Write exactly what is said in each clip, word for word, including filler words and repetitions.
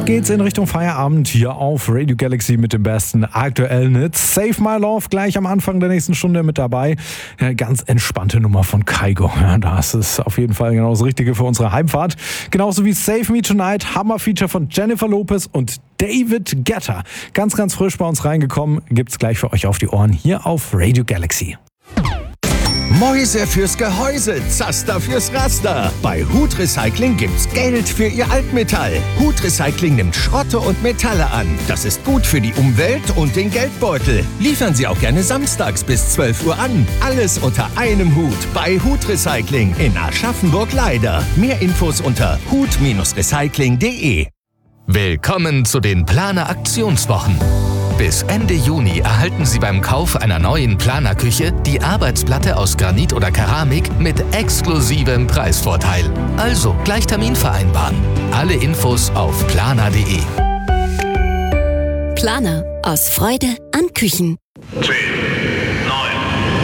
geht's in Richtung Feierabend hier auf Radio Galaxy mit dem besten aktuellen Hit. Save My Love gleich am Anfang der nächsten Stunde mit dabei. Ja, ganz entspannte Nummer von Kygo. Ja, das ist auf jeden Fall genau das Richtige für unsere Heimfahrt. Genauso wie Save Me Tonight, Hammer-Feature von Jennifer Lopez und David Guetta. Ganz, ganz frisch bei uns reingekommen. Gibt's gleich für euch auf die Ohren hier auf Radio Galaxy. Mäuse fürs Gehäuse, Zaster fürs Raster. Bei Hut Recycling gibt's Geld für Ihr Altmetall. Hut Recycling nimmt Schrotte und Metalle an. Das ist gut für die Umwelt und den Geldbeutel. Liefern Sie auch gerne samstags bis zwölf Uhr an. Alles unter einem Hut bei Hut Recycling in Aschaffenburg-Leider. Mehr Infos unter hut recycling punkt de. Willkommen zu den Planer Aktionswochen. Bis Ende Juni erhalten Sie beim Kauf einer neuen Planerküche die Arbeitsplatte aus Granit oder Keramik mit exklusivem Preisvorteil. Also gleich Termin vereinbaren. Alle Infos auf planer punkt de. Planer. Aus Freude an Küchen. zehn, neun,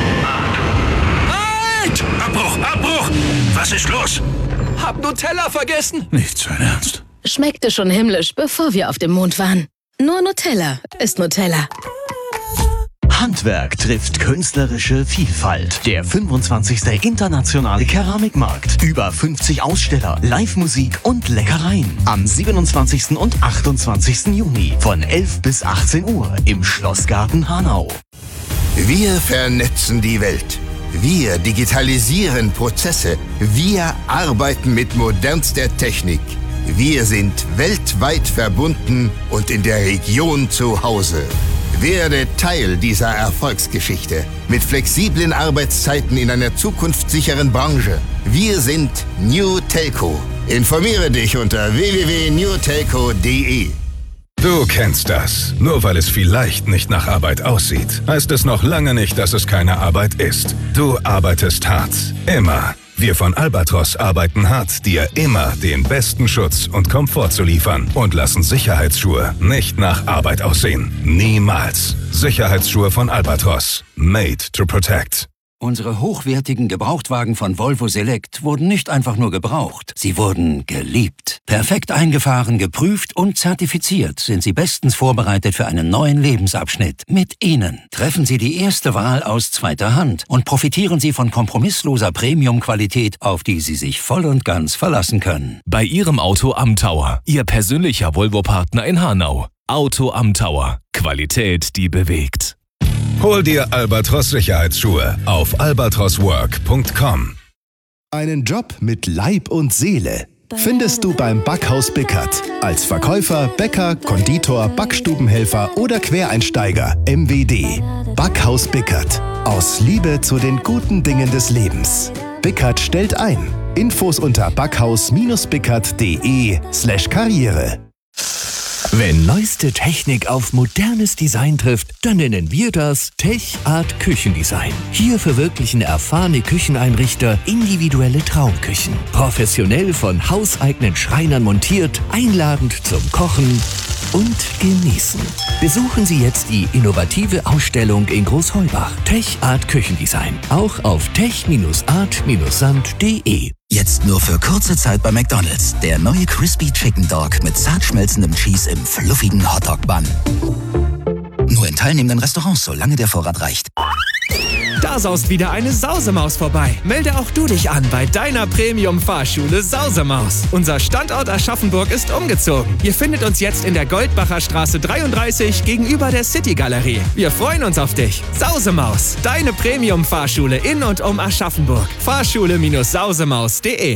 acht. Halt! Abbruch, Abbruch! Was ist los? Hab Nutella vergessen. Nicht sein Ernst. Schmeckte schon himmlisch, bevor wir auf dem Mond waren. Nur Nutella ist Nutella. Handwerk trifft künstlerische Vielfalt. Der fünfundzwanzigste Internationale Keramikmarkt. Über fünfzig Aussteller, Live-Musik und Leckereien. Am siebenundzwanzigsten und achtundzwanzigsten Juni von elf bis achtzehn Uhr im Schlossgarten Hanau. Wir vernetzen die Welt. Wir digitalisieren Prozesse. Wir arbeiten mit modernster Technik. Wir sind weltweit verbunden und in der Region zu Hause. Werde Teil dieser Erfolgsgeschichte mit flexiblen Arbeitszeiten in einer zukunftssicheren Branche. Wir sind New Telco. Informiere dich unter w w w punkt new telco punkt de. Du kennst das. Nur weil es vielleicht nicht nach Arbeit aussieht, heißt es noch lange nicht, dass es keine Arbeit ist. Du arbeitest hart. Immer. Wir von Albatros arbeiten hart, dir immer den besten Schutz und Komfort zu liefern und lassen Sicherheitsschuhe nicht nach Arbeit aussehen. Niemals. Sicherheitsschuhe von Albatros. Made to protect. Unsere hochwertigen Gebrauchtwagen von Volvo Select wurden nicht einfach nur gebraucht, sie wurden geliebt. Perfekt eingefahren, geprüft und zertifiziert sind sie bestens vorbereitet für einen neuen Lebensabschnitt. Mit ihnen treffen Sie die erste Wahl aus zweiter Hand und profitieren Sie von kompromissloser Premium-Qualität, auf die Sie sich voll und ganz verlassen können. Bei Ihrem Auto am Tower, Ihr persönlicher Volvo-Partner in Hanau. Auto am Tower. Qualität, die bewegt. Hol dir Albatros Sicherheitsschuhe auf albatros work punkt com. Einen Job mit Leib und Seele findest du beim Backhaus Bickert. Als Verkäufer, Bäcker, Konditor, Backstubenhelfer oder Quereinsteiger. M W D. Backhaus Bickert. Aus Liebe zu den guten Dingen des Lebens. Bickert stellt ein. Infos unter backhaus-bickert.de slash Karriere. Wenn neueste Technik auf modernes Design trifft, dann nennen wir das Tech Art Küchendesign. Hier verwirklichen erfahrene Kücheneinrichter individuelle Traumküchen. Professionell von hauseigenen Schreinern montiert, einladend zum Kochen und Genießen. Besuchen Sie jetzt die innovative Ausstellung in Großheubach. Tech Art Küchendesign. Auch auf tech art sand punkt de. Jetzt nur für kurze Zeit bei McDonald's. Der neue Crispy Chicken Dog mit zart schmelzendem Cheese im fluffigen Hotdog-Bun. Nur in teilnehmenden Restaurants, solange der Vorrat reicht. Da saust wieder eine Sausemaus vorbei. Melde auch du dich an bei deiner Premium-Fahrschule Sausemaus. Unser Standort Aschaffenburg ist umgezogen. Ihr findet uns jetzt in der Goldbacher Straße dreiunddreißig gegenüber der City-Galerie. Wir freuen uns auf dich. Sausemaus, deine Premium-Fahrschule in und um Aschaffenburg. Fahrschule Sausemaus punkt de.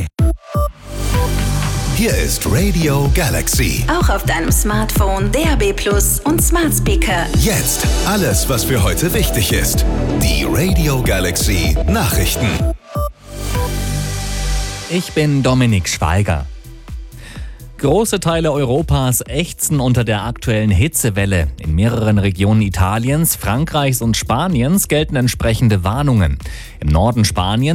Hier ist Radio Galaxy. Auch auf deinem Smartphone, D A B plus und Smart Speaker. Jetzt alles, was für heute wichtig ist. Die Radio Galaxy Nachrichten. Ich bin Dominik Schweiger. Große Teile Europas ächzen unter der aktuellen Hitzewelle. In mehreren Regionen Italiens, Frankreichs und Spaniens gelten entsprechende Warnungen. Im Norden Spaniens